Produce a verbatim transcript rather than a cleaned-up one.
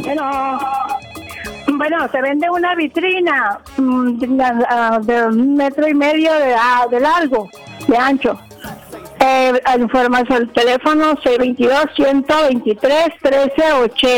Bueno, bueno, se vende una vitrina mm, de, de un metro y medio de, ah, de largo, de ancho. Eh, información, el teléfono seis dos dos, uno dos tres, uno tres ochenta.